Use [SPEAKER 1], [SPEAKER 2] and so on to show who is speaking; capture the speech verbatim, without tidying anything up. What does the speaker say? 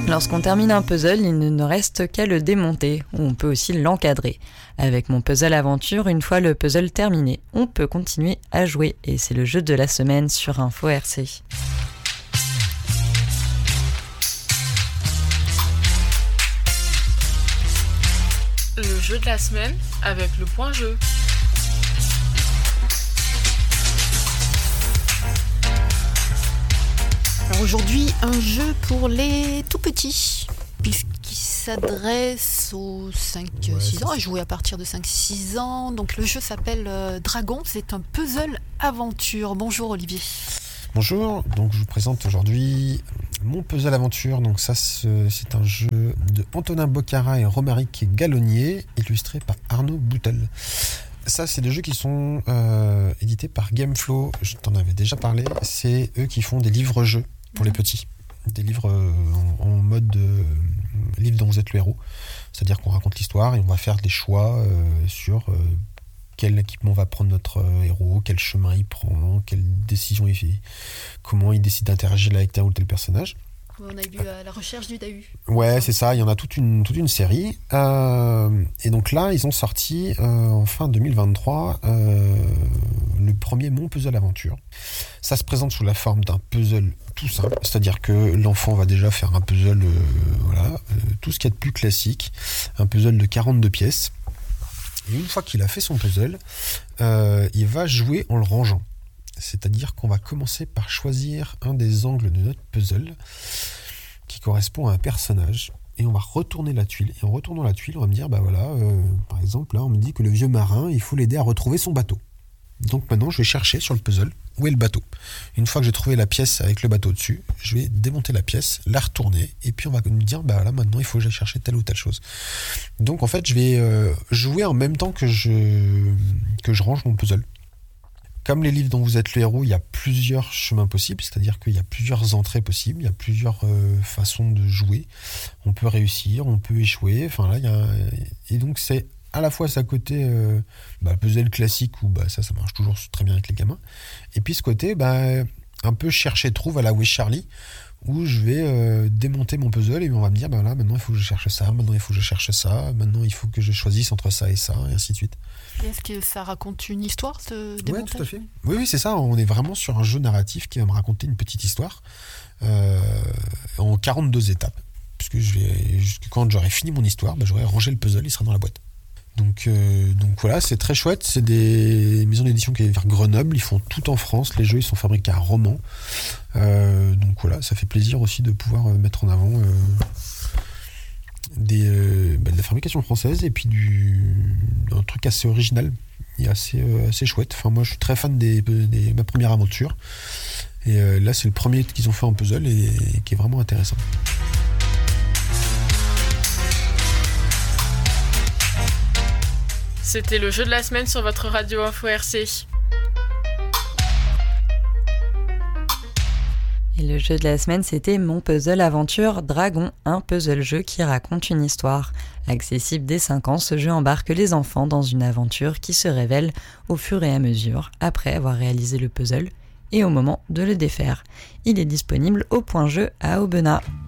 [SPEAKER 1] Lorsqu'on termine un puzzle, il ne nous reste qu'à le démonter, ou on peut aussi l'encadrer. Avec mon puzzle aventure, une fois le puzzle terminé, on peut continuer à jouer, et c'est le jeu de la semaine sur Info R C.
[SPEAKER 2] Le jeu de la semaine avec le point jeu.
[SPEAKER 3] Alors aujourd'hui, un jeu pour les tout petits, puisqu'il s'adresse aux cinq six
[SPEAKER 4] Ouais,
[SPEAKER 3] ans, à jouer à partir de cinq six ans. Donc le jeu s'appelle euh, Dragon, c'est un puzzle aventure. Bonjour Olivier.
[SPEAKER 4] Bonjour, donc je vous présente aujourd'hui mon puzzle aventure. Donc ça c'est un jeu de Antonin Bocara et Romaric Gallonnier, illustré par Arnaud Boutel. Ça c'est des jeux qui sont euh, édités par Gameflow, je t'en avais déjà parlé. C'est eux qui font des livres-jeux pour les petits. Des livres euh, en, en mode euh, livre dont vous êtes le héros. C'est-à-dire qu'on raconte l'histoire et on va faire des choix euh, sur euh, quel équipement va prendre notre euh, héros, quel chemin il prend, quelle décision il fait, comment il décide d'interagir avec tel ou tel personnage.
[SPEAKER 3] On a vu à la recherche du Dahu.
[SPEAKER 4] Ouais, c'est ça, il y en a toute une, toute une série. Euh, et donc là, ils ont sorti euh, en fin deux mille vingt-trois euh, le premier Mon Puzzle Aventure. Ça se présente sous la forme d'un puzzle tout simple, c'est-à-dire que l'enfant va déjà faire un puzzle, euh, voilà, euh, tout ce qu'il y a de plus classique, un puzzle de quarante-deux pièces. Et une fois qu'il a fait son puzzle, euh, il va jouer en le rangeant. C'est-à-dire qu'on va commencer par choisir un des angles de notre puzzle qui correspond à un personnage et on va retourner la tuile. Et en retournant la tuile, on va me dire, bah voilà, euh, par exemple, là, on me dit que le vieux marin, il faut l'aider à retrouver son bateau. Donc maintenant, je vais chercher sur le puzzle où est le bateau. Une fois que j'ai trouvé la pièce avec le bateau dessus, je vais démonter la pièce, la retourner, et puis on va me dire, bah là, maintenant, il faut que j'aille chercher telle ou telle chose. Donc en fait, je vais euh, jouer en même temps que je, que je range mon puzzle. Comme les livres dont vous êtes le héros, il y a plusieurs chemins possibles, c'est-à-dire qu'il y a plusieurs entrées possibles, il y a plusieurs euh, façons de jouer. On peut réussir, on peut échouer, enfin là, il y a... Et donc c'est à la fois ça côté euh, bah, puzzle classique, où bah, ça, ça marche toujours très bien avec les gamins, et puis ce côté, bah, un peu chercher trouve à la Wish Charlie, où je vais euh, démonter mon puzzle et on va me dire, bah là, maintenant il faut que je cherche ça, maintenant il faut que je cherche ça, maintenant il faut que je choisisse entre ça et ça, et ainsi de suite.
[SPEAKER 3] Et est-ce que ça raconte une histoire, ce démontage ?
[SPEAKER 4] Oui, tout à fait. Oui, oui, c'est ça. On est vraiment sur un jeu narratif qui va me raconter une petite histoire euh, en quarante-deux étapes. Puisque je vais, quand j'aurai fini mon histoire, bah, j'aurai rangé le puzzle, il sera dans la boîte. Donc, euh, donc voilà, c'est très chouette. C'est des maisons d'édition qui viennent vers Grenoble. Ils font tout en France. Les jeux, ils sont fabriqués à Romans. Euh, donc voilà, ça fait plaisir aussi de pouvoir mettre en avant euh, des, euh, bah, de la fabrication française et puis du, un truc assez original et assez, euh, assez chouette. Enfin, moi, je suis très fan des, des ma première aventure. Et euh, là, c'est le premier qu'ils ont fait en puzzle et, et qui est vraiment intéressant.
[SPEAKER 2] C'était le jeu de la semaine sur votre radio Info R C.
[SPEAKER 1] Et le jeu de la semaine, c'était Mon Puzzle Aventure Dragon, un puzzle-jeu qui raconte une histoire. Accessible dès cinq ans, ce jeu embarque les enfants dans une aventure qui se révèle au fur et à mesure, après avoir réalisé le puzzle et au moment de le défaire. Il est disponible au point jeu à Aubenas.